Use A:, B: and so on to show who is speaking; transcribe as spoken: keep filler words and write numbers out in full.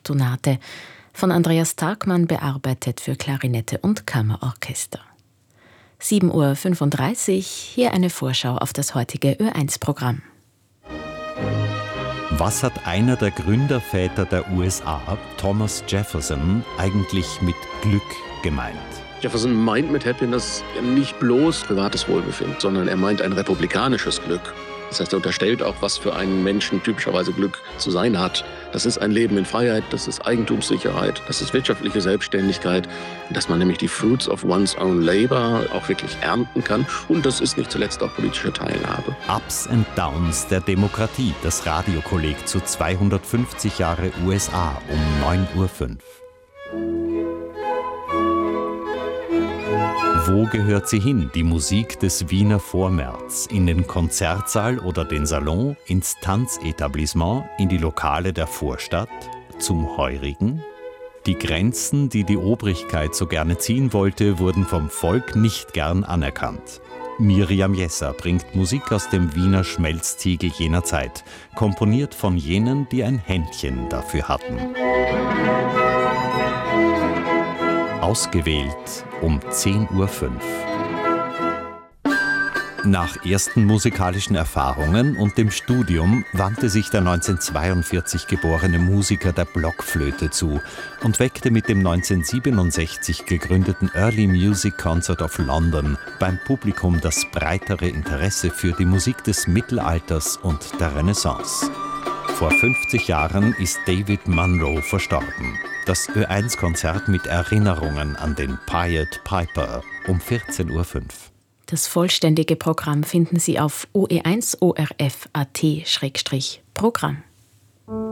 A: Fortunate, von Andreas Tagmann bearbeitet für Klarinette und Kammerorchester. sieben Uhr fünfunddreißig, hier eine Vorschau auf das heutige Ö eins Programm.
B: Was hat einer der Gründerväter der U S A, Thomas Jefferson, eigentlich mit Glück gemeint?
C: Jefferson meint mit Happiness nicht bloß privates Wohlbefinden, sondern er meint ein republikanisches Glück. Das heißt, er unterstellt auch, was für einen Menschen typischerweise Glück zu sein hat. Das ist ein Leben in Freiheit, das ist Eigentumssicherheit, das ist wirtschaftliche Selbstständigkeit, dass man nämlich die Fruits of one's own labor auch wirklich ernten kann. Und das ist nicht zuletzt auch politische Teilhabe.
B: Ups and Downs der Demokratie, das Radiokolleg zu zweihundertfünfzig Jahre U S A um neun Uhr fünf. Wo gehört sie hin, die Musik des Wiener Vormärz? In den Konzertsaal oder den Salon, ins Tanzetablissement, in die Lokale der Vorstadt, zum Heurigen? Die Grenzen, die die Obrigkeit so gerne ziehen wollte, wurden vom Volk nicht gern anerkannt. Miriam Jesser bringt Musik aus dem Wiener Schmelztiegel jener Zeit, komponiert von jenen, die ein Händchen dafür hatten. Ausgewählt um zehn Uhr fünf. Nach ersten musikalischen Erfahrungen und dem Studium wandte sich der neunzehnhundertzweiundvierzig geborene Musiker der Blockflöte zu und weckte mit dem neunzehnhundertsiebenundsechzig gegründeten Early Music Concert of London beim Publikum das breitere Interesse für die Musik des Mittelalters und der Renaissance. Vor fünfzig Jahren ist David Munro verstorben. Das Ö eins Konzert mit Erinnerungen an den Pied Piper um vierzehn Uhr fünf.
A: Das vollständige Programm finden Sie auf o e eins punkt o r f punkt a t Programm.